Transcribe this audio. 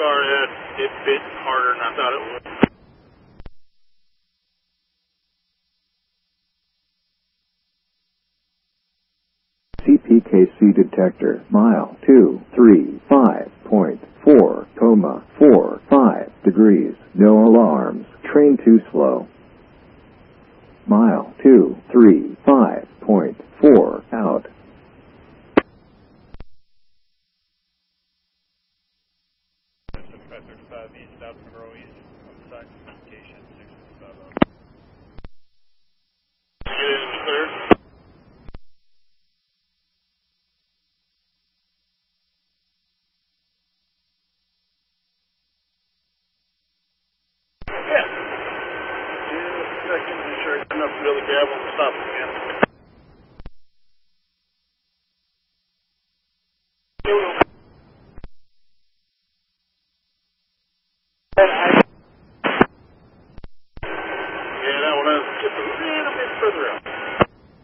car it bit harder than I thought it would. CPKC detector, mile 235.4, 45 no alarms, train too slow. Mile 235.4, out. East, South Monroe East, on side communication, 650. Get in clear. Yeah. Second, make sure I got enough to be able to grab them and stop them again. Yeah, that one is just a little bit further out.